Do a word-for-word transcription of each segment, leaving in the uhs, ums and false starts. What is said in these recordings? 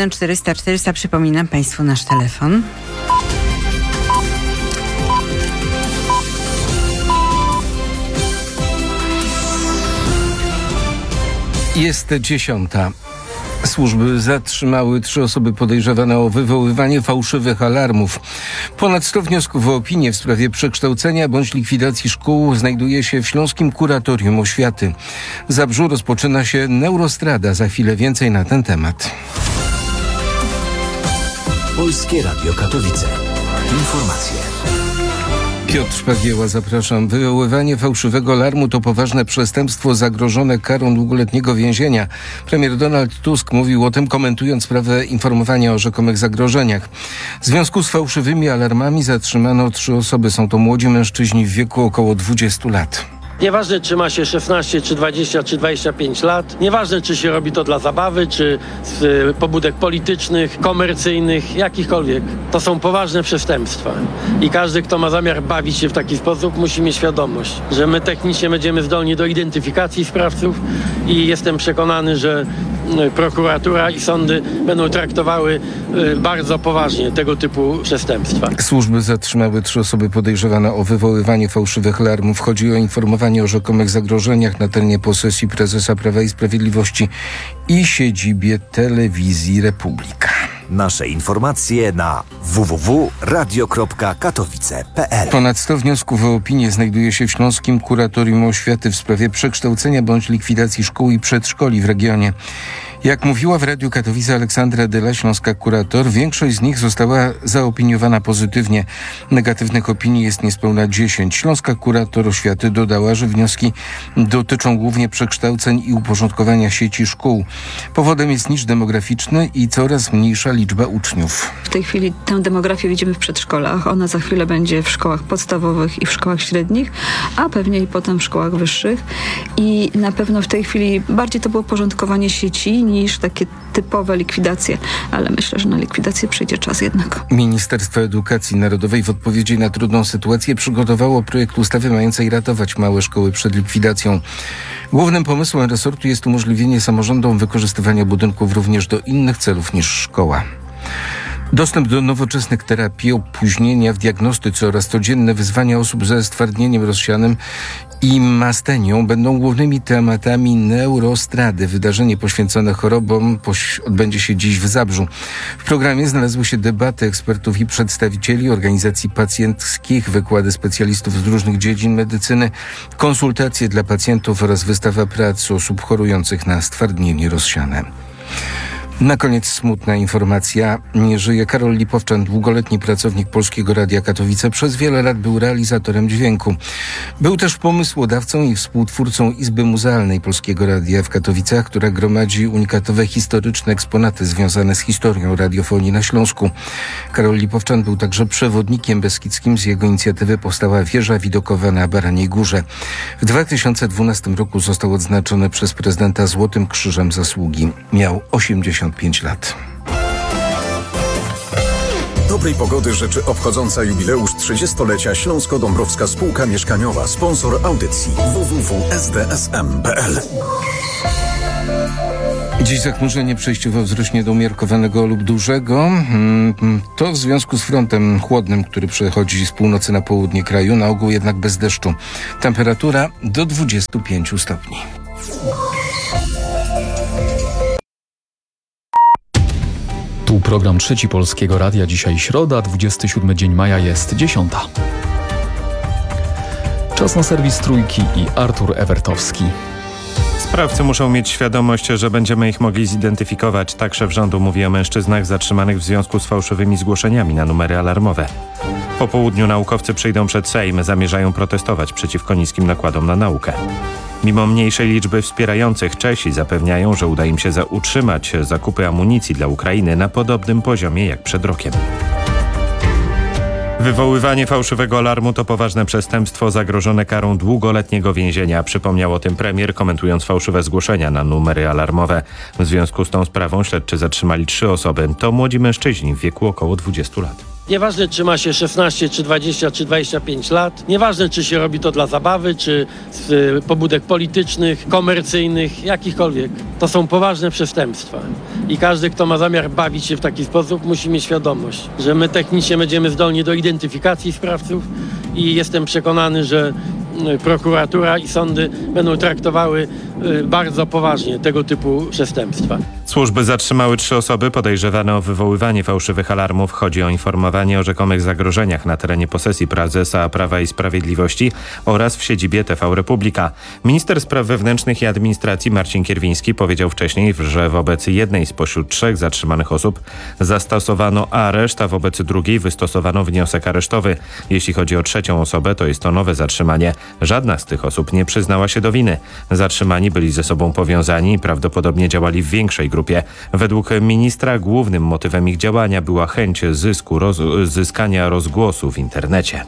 czterysta czterysta, przypominam Państwu nasz telefon. Jest dziesiąta. Służby zatrzymały trzy osoby podejrzewane o wywoływanie fałszywych alarmów. Ponad sto wniosków o opinię w sprawie przekształcenia bądź likwidacji szkół znajduje się w Śląskim Kuratorium Oświaty. W Zabrzu rozpoczyna się Neurostrada. Za chwilę więcej na ten temat. Polskie Radio Katowice. Informacje. Piotr Szpagieła, zapraszam. Wywoływanie fałszywego alarmu to poważne przestępstwo zagrożone karą długoletniego więzienia. Premier Donald Tusk mówił o tym, komentując sprawę informowania o rzekomych zagrożeniach. W związku z fałszywymi alarmami zatrzymano trzy osoby. Są to młodzi mężczyźni w wieku około dwudziestu lat. Nieważne, czy ma się szesnaście, czy dwadzieścia, czy dwadzieścia pięć lat. Nieważne, czy się robi to dla zabawy, czy z pobudek politycznych, komercyjnych, jakichkolwiek. To są poważne przestępstwa. I każdy, kto ma zamiar bawić się w taki sposób, musi mieć świadomość, że my technicznie będziemy zdolni do identyfikacji sprawców i jestem przekonany, że prokuratura i sądy będą traktowały bardzo poważnie tego typu przestępstwa. Służby zatrzymały trzy osoby podejrzewane o wywoływanie fałszywych alarmów. Chodzi o informowanie o rzekomych zagrożeniach na terenie posesji prezesa Prawa i Sprawiedliwości i siedzibie Telewizji Republika. Nasze informacje na w w w kropka radio kropka katowice kropka p l. Ponad sto wniosków o opinię znajduje się w Śląskim Kuratorium Oświaty w sprawie przekształcenia bądź likwidacji szkół i przedszkoli w regionie. Jak mówiła w Radiu Katowice Aleksandra Dyla, śląska kurator, większość z nich została zaopiniowana pozytywnie. Negatywnych opinii jest niespełna dziesięć. Śląska kurator oświaty dodała, że wnioski dotyczą głównie przekształceń i uporządkowania sieci szkół. Powodem jest niż demograficzny i coraz mniejsza liczba uczniów. W tej chwili tę demografię widzimy w przedszkolach. Ona za chwilę będzie w szkołach podstawowych i w szkołach średnich, a pewnie i potem w szkołach wyższych. I na pewno w tej chwili bardziej to było porządkowanie sieci niż takie typowe likwidacje, ale myślę, że na likwidację przyjdzie czas jednak. Ministerstwo Edukacji Narodowej w odpowiedzi na trudną sytuację przygotowało projekt ustawy mającej ratować małe szkoły przed likwidacją. Głównym pomysłem resortu jest umożliwienie samorządom wykorzystywania budynków również do innych celów niż szkoła. Dostęp do nowoczesnych terapii, opóźnienia w diagnostyce oraz codzienne wyzwania osób ze stwardnieniem rozsianym i mastenią będą głównymi tematami Neurostrady. Wydarzenie poświęcone chorobom poś- odbędzie się dziś w Zabrzu. W programie znalazły się debaty ekspertów i przedstawicieli organizacji pacjenckich, wykłady specjalistów z różnych dziedzin medycyny, konsultacje dla pacjentów oraz wystawa prac osób chorujących na stwardnienie rozsiane. Na koniec smutna informacja. Nie żyje Karol Lipowczan, długoletni pracownik Polskiego Radia Katowice. Przez wiele lat był realizatorem dźwięku. Był też pomysłodawcą i współtwórcą Izby Muzealnej Polskiego Radia w Katowicach, która gromadzi unikatowe historyczne eksponaty związane z historią radiofonii na Śląsku. Karol Lipowczan był także przewodnikiem beskidzkim. Z jego inicjatywy powstała wieża widokowa na Baraniej Górze. W dwa tysiące dwunastym roku został odznaczony przez prezydenta Złotym Krzyżem Zasługi. Miał osiemdziesiąt pięć lat. Dobrej pogody życzy obchodząca jubileusz trzydziestolecia Śląsko-Dąbrowska Spółka Mieszkaniowa, sponsor audycji w w w kropka s d s m kropka p l. Dziś zachmurzenie przejściowo wzrośnie do umiarkowanego lub dużego. To w związku z frontem chłodnym, który przechodzi z północy na południe kraju, na ogół jednak bez deszczu. Temperatura do dwudziestu pięciu stopni. Tu program Trzeci Polskiego Radia. Dzisiaj środa, dwudziesty siódmy dzień maja, jest dziesiąta. Czas na serwis Trójki i Artur Ewertowski. Sprawcy muszą mieć świadomość, że będziemy ich mogli zidentyfikować. Tak szef rządu mówi o mężczyznach zatrzymanych w związku z fałszywymi zgłoszeniami na numery alarmowe. Po południu naukowcy przyjdą przed Sejm, zamierzają protestować przeciwko niskim nakładom na naukę. Mimo mniejszej liczby wspierających, Czesi zapewniają, że uda im się za utrzymać zakupy amunicji dla Ukrainy na podobnym poziomie jak przed rokiem. Wywoływanie fałszywego alarmu to poważne przestępstwo zagrożone karą długoletniego więzienia. Przypomniał o tym premier, komentując fałszywe zgłoszenia na numery alarmowe. W związku z tą sprawą śledczy zatrzymali trzy osoby. To młodzi mężczyźni w wieku około dwudziestu lat. Nieważne, czy ma się szesnaście, czy dwadzieścia, czy dwadzieścia pięć lat. Nieważne, czy się robi to dla zabawy, czy z y, pobudek politycznych, komercyjnych, jakichkolwiek. To są poważne przestępstwa. I każdy, kto ma zamiar bawić się w taki sposób, musi mieć świadomość, że my technicznie będziemy zdolni do identyfikacji sprawców i jestem przekonany, że y, prokuratura i sądy będą traktowały y, bardzo poważnie tego typu przestępstwa. Służby zatrzymały trzy osoby podejrzewane o wywoływanie fałszywych alarmów. Chodzi o informowanie o rzekomych zagrożeniach na terenie posesji prezesa Prawa i Sprawiedliwości oraz w siedzibie T V Republika. Minister Spraw Wewnętrznych i Administracji Marcin Kierwiński powiedział wcześniej, że wobec jednej spośród trzech zatrzymanych osób zastosowano areszt, a wobec drugiej wystosowano wniosek aresztowy. Jeśli chodzi o trzecią osobę, to jest to nowe zatrzymanie. Żadna z tych osób nie przyznała się do winy. Zatrzymani byli ze sobą powiązani i prawdopodobnie działali w większej grupie. Według ministra głównym motywem ich działania była chęć zysku, roz, zyskania rozgłosu w internecie.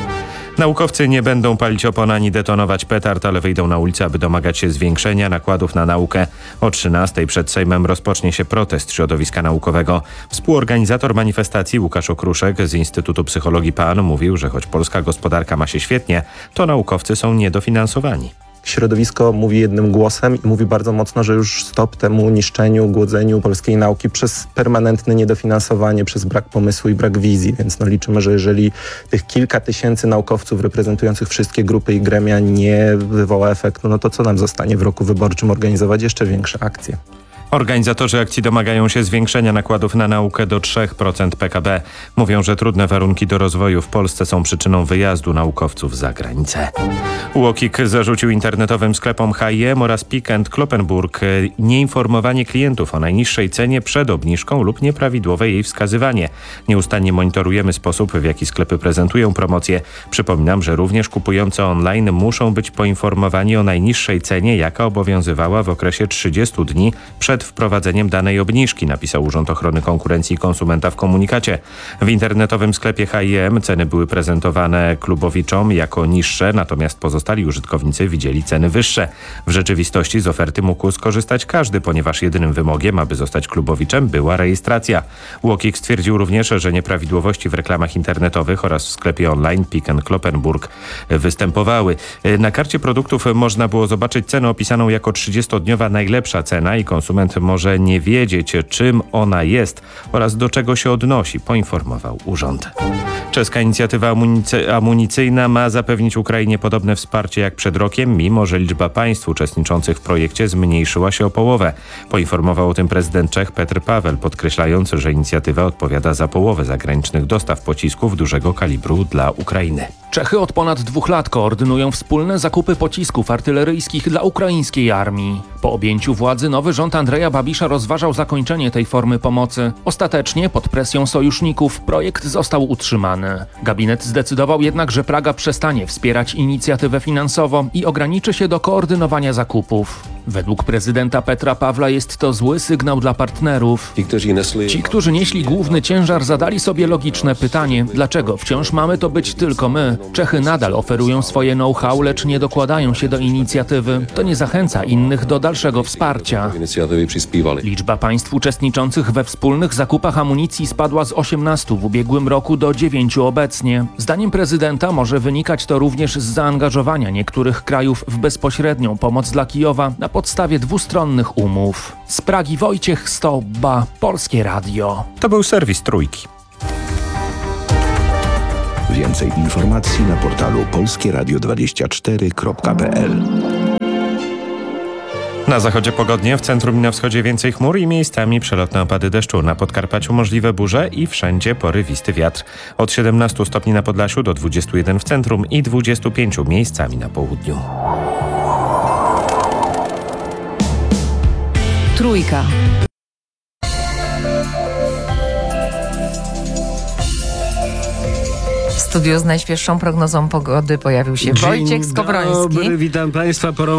Naukowcy nie będą palić opon ani detonować petard, ale wyjdą na ulicę, aby domagać się zwiększenia nakładów na naukę. O trzynastej przed Sejmem rozpocznie się protest środowiska naukowego. Współorganizator manifestacji Łukasz Okruszek z Instytutu Psychologii P A N mówił, że choć polska gospodarka ma się świetnie, to naukowcy są niedofinansowani. Środowisko mówi jednym głosem i mówi bardzo mocno, że już stop temu niszczeniu, głodzeniu polskiej nauki przez permanentne niedofinansowanie, przez brak pomysłu i brak wizji. Więc no liczymy, że jeżeli tych kilka tysięcy naukowców reprezentujących wszystkie grupy i gremia nie wywoła efektu, no to co nam zostanie w roku wyborczym? Organizować jeszcze większe akcje. Organizatorzy akcji domagają się zwiększenia nakładów na naukę do trzy procent P K B. Mówią, że trudne warunki do rozwoju w Polsce są przyczyną wyjazdu naukowców za granicę. U O K I K zarzucił internetowym sklepom H i M oraz Pick and Kloppenburg nieinformowanie klientów o najniższej cenie przed obniżką lub nieprawidłowe jej wskazywanie. Nieustannie monitorujemy sposób, w jaki sklepy prezentują promocje. Przypominam, że również kupujący online muszą być poinformowani o najniższej cenie, jaka obowiązywała w okresie trzydziestu dni przed wprowadzeniem danej obniżki, napisał Urząd Ochrony Konkurencji i Konsumenta w komunikacie. W internetowym sklepie H i M ceny były prezentowane klubowiczom jako niższe, natomiast pozostali użytkownicy widzieli ceny wyższe. W rzeczywistości z oferty mógł skorzystać każdy, ponieważ jedynym wymogiem, aby zostać klubowiczem, była rejestracja. U O K I K stwierdził również, że nieprawidłowości w reklamach internetowych oraz w sklepie online Pick and Kloppenburg występowały. Na karcie produktów można było zobaczyć cenę opisaną jako trzydziestodniowa najlepsza cena i konsument może nie wiedzieć, czym ona jest oraz do czego się odnosi, poinformował urząd. Czeska inicjatywa amunicy- amunicyjna ma zapewnić Ukrainie podobne wsparcie jak przed rokiem, mimo że liczba państw uczestniczących w projekcie zmniejszyła się o połowę. Poinformował o tym prezydent Czech Petr Paweł, podkreślając, że inicjatywa odpowiada za połowę zagranicznych dostaw pocisków dużego kalibru dla Ukrainy. Czechy od ponad dwóch lat koordynują wspólne zakupy pocisków artyleryjskich dla ukraińskiej armii. Po objęciu władzy nowy rząd Andreja Babisza rozważał zakończenie tej formy pomocy. Ostatecznie, pod presją sojuszników, projekt został utrzymany. Gabinet zdecydował jednak, że Praga przestanie wspierać inicjatywę finansowo i ograniczy się do koordynowania zakupów. Według prezydenta Petra Pawła jest to zły sygnał dla partnerów. Ci, którzy nieśli główny ciężar, zadali sobie logiczne pytanie, dlaczego wciąż mamy to być tylko my? Czechy nadal oferują swoje know-how, lecz nie dokładają się do inicjatywy. To nie zachęca innych do dalszego wsparcia. Liczba państw uczestniczących we wspólnych zakupach amunicji spadła z osiemnastu w ubiegłym roku do dziewięciu obecnie. Zdaniem prezydenta może wynikać to również z zaangażowania niektórych krajów w bezpośrednią pomoc dla Kijowa na podstawie dwustronnych umów. Z Pragi Wojciech Stoba, Polskie Radio. To był serwis Trójki. Więcej informacji na portalu polskie radio dwadzieścia cztery kropka p l. Na zachodzie pogodnie, w centrum i na wschodzie więcej chmur i miejscami przelotne opady deszczu. Na Podkarpaciu możliwe burze i wszędzie porywisty wiatr. Od siedemnastu stopni na Podlasiu do dwudziestu jeden w centrum i dwudziestu pięciu miejscami na południu. Trójka. W studiu z najświeższą prognozą pogody pojawił się Dzień Wojciech Skowroński. Dobry, witam Państwa porą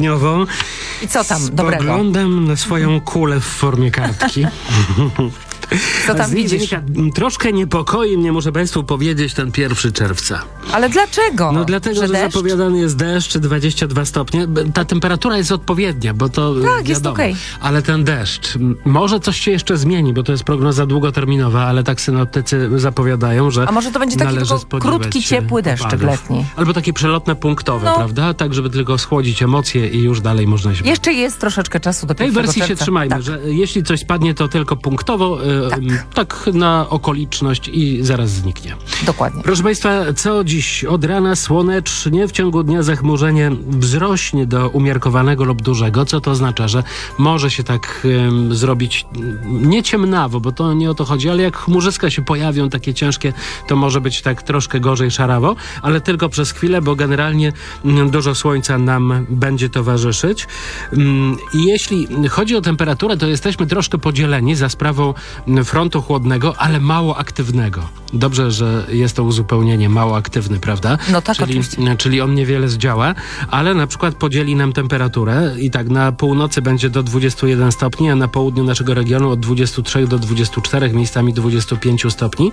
przedpołudniową. I co tam z dobrego? Poglądem na swoją kulę w formie kartki. Co tam Z niej widzisz? wynika, troszkę niepokoi mnie, muszę Państwu powiedzieć, ten pierwszy czerwca. Ale dlaczego? No dlatego, że, że deszcz? zapowiadany jest deszcz, dwadzieścia dwa stopnie. Ta temperatura jest odpowiednia, bo to Tak, wiadomo. jest okej. Ale ten deszcz, m, może coś się jeszcze zmieni, bo to jest prognoza długoterminowa, ale tak synoptycy zapowiadają, że A może to będzie taki należy tylko spodziewać krótki, się ciepły deszczyk opadów. letni. Albo takie przelotne, punktowe, No. prawda? Tak, żeby tylko schłodzić emocje i już dalej można się... Jeszcze jest troszeczkę czasu do W tej pierwszego wersji się czerwca. trzymajmy, Tak. że jeśli coś spadnie, to tylko punktowo, e, tak. tak na okoliczność i zaraz zniknie. Dokładnie. Proszę Państwa, co dziś? Od rana słonecznie, w ciągu dnia zachmurzenie wzrośnie do umiarkowanego lub dużego, co to oznacza, że może się tak um, zrobić nie ciemnawo, bo to nie o to chodzi, ale jak chmurzyska się pojawią takie ciężkie, to może być tak troszkę gorzej szarawo, ale tylko przez chwilę, bo generalnie mm, dużo słońca nam będzie towarzyszyć. Mm, I jeśli chodzi o temperaturę, to jesteśmy troszkę podzieleni za sprawą frontu chłodnego, ale mało aktywnego. Dobrze, że jest to uzupełnienie mało aktywny, prawda? No tak, czyli, oczywiście. Czyli on niewiele zdziała, ale na przykład podzieli nam temperaturę i tak na północy będzie do dwudziestu jeden stopni, a na południu naszego regionu od dwudziestu trzech do dwudziestu czterech, miejscami dwudziestu pięciu stopni.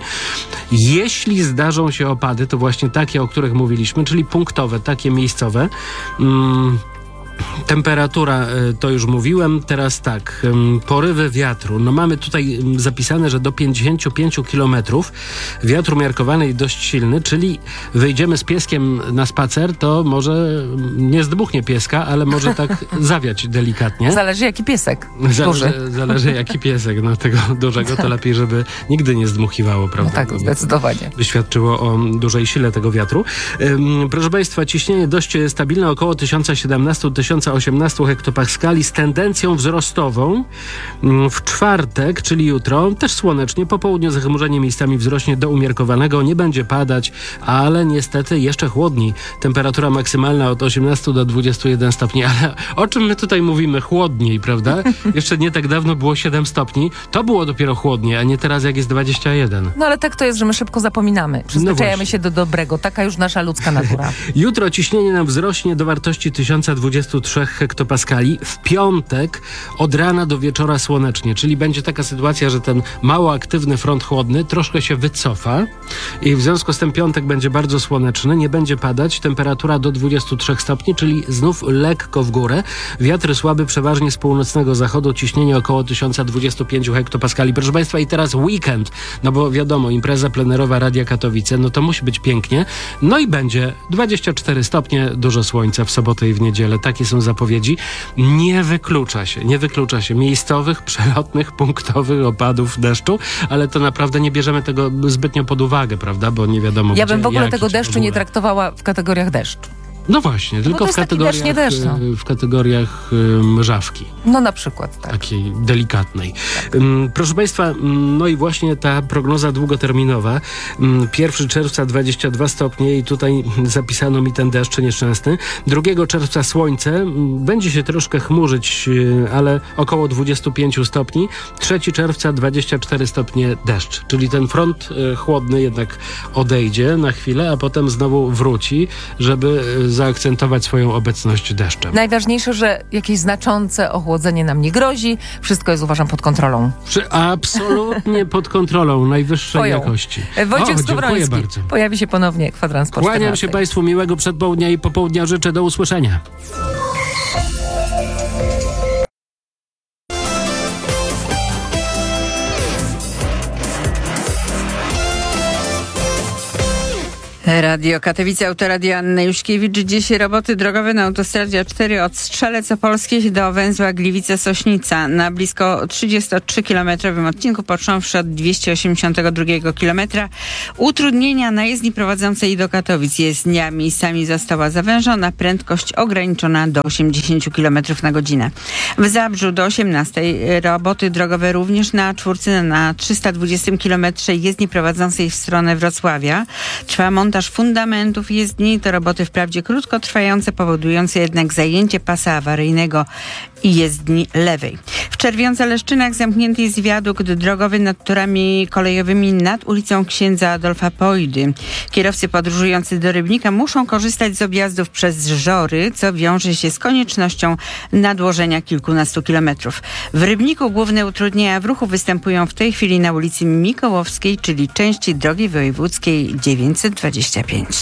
Jeśli zdarzą się opady, to właśnie takie, o których mówiliśmy, czyli punktowe, takie miejscowe. Mm, Temperatura, to już mówiłem, teraz tak, porywy wiatru. No mamy tutaj zapisane, że do pięćdziesięciu pięciu kilometrów wiatr umiarkowany i dość silny, czyli wyjdziemy z pieskiem na spacer, to może nie zdmuchnie pieska, ale może tak zawiać delikatnie. Zależy jaki piesek. Zależy, zależy jaki piesek. No tego dużego to lepiej, żeby nigdy nie zdmuchiwało, prawda? No tak, zdecydowanie. By świadczyło o dużej sile tego wiatru. Ym, proszę Państwa, ciśnienie dość stabilne, około tysiąc siedemnaście do tysiąc osiemnaście hektopaskali z tendencją wzrostową. W czwartek, czyli jutro, też słonecznie, po południu zachmurzenie miejscami wzrośnie do umiarkowanego, nie będzie padać, ale niestety jeszcze chłodniej. Temperatura maksymalna od osiemnastu do dwudziestu jeden stopni, ale o czym my tutaj mówimy? Chłodniej, prawda? Jeszcze nie tak dawno było siedem stopni, to było dopiero chłodniej, a nie teraz jak jest dwadzieścia jeden. No ale tak to jest, że my szybko zapominamy. Przyzwyczajamy No się do dobrego. Taka już nasza ludzka natura. Jutro ciśnienie nam wzrośnie do wartości tysiąc dwadzieścia trzy hektopaskali. W piątek od rana do wieczora słonecznie, czyli będzie taka sytuacja, że ten mało aktywny front chłodny troszkę się wycofa i w związku z tym piątek będzie bardzo słoneczny, nie będzie padać, temperatura do dwudziestu trzech stopni, czyli znów lekko w górę. Wiatr słaby przeważnie z północnego zachodu, ciśnienie około tysiąc dwadzieścia pięć hektopaskali. Proszę Państwa, i teraz weekend, no bo wiadomo, impreza plenerowa Radia Katowice, no to musi być pięknie. No i będzie dwadzieścia cztery stopnie, dużo słońca w sobotę i w niedzielę. Takie są zapowiedzi. Nie wyklucza się, nie wyklucza się miejscowych, przelotnych, punktowych opadów deszczu, ale to naprawdę nie bierzemy tego zbytnio pod uwagę, prawda? Bo nie wiadomo, Ja gdzie, bym w ogóle jaki, tego czy w deszczu ogóle. nie traktowała w kategoriach deszczu. No właśnie, No tylko to w jest taki kategoriach, deszcz, nie deszcz, no. y, w kategoriach y, mrzawki. No na przykład, tak. Takiej delikatnej. Ym, Proszę Państwa, ym, no i właśnie ta prognoza długoterminowa. Ym, pierwszego czerwca dwadzieścia dwa stopnie i tutaj zapisano mi ten deszcz nieszczęsny. drugiego czerwca słońce, ym, będzie się troszkę chmurzyć, yy, ale około dwudziestu pięciu stopni. trzeciego czerwca dwadzieścia cztery stopnie deszcz, czyli ten front yy, chłodny jednak odejdzie na chwilę, a potem znowu wróci, żeby yy, zaakcentować swoją obecność deszczem. Najważniejsze, że jakieś znaczące ochłodzenie nam nie grozi. Wszystko jest, uważam, pod kontrolą. Przy, absolutnie pod kontrolą najwyższej Twoją. jakości. Wojciech O, dziękuję Skowroński bardzo. pojawi się ponownie kwadrans po Kłaniam czternastej. się Państwu, miłego przedpołudnia i popołudnia życzę, do usłyszenia. Radio Katowice, Autoradio Anna Juszkiewicz. Dziś roboty drogowe na autostradzie A cztery od Strzelec Opolskiej do węzła Gliwice-Sośnica na blisko trzydziestotrzykilometrowym odcinku, począwszy od dwieście osiemdziesiątego drugiego kilometra. Utrudnienia na jezdni prowadzącej do Katowic. Jezdnia miejscami została zawężona, prędkość ograniczona do osiemdziesięciu kilometrów na godzinę. W Zabrzu do osiemnastej roboty drogowe również na czwórce na trzysta dwudziestym kilometrze jezdni prowadzącej w stronę Wrocławia. Trwa montaż montaż fundamentów jezdni. To roboty wprawdzie krótkotrwające, powodujące jednak zajęcie pasa awaryjnego i jezdni lewej. W Czerwionce-Leszczynach zamknięty jest wiadukt drogowy nad torami kolejowymi nad ulicą Księdza Adolfa Pojdy. Kierowcy podróżujący do Rybnika muszą korzystać z objazdów przez Żory, co wiąże się z koniecznością nadłożenia kilkunastu kilometrów. W Rybniku główne utrudnienia w ruchu występują w tej chwili na ulicy Mikołowskiej, czyli części drogi wojewódzkiej dziewięćset dwadzieścia pięć.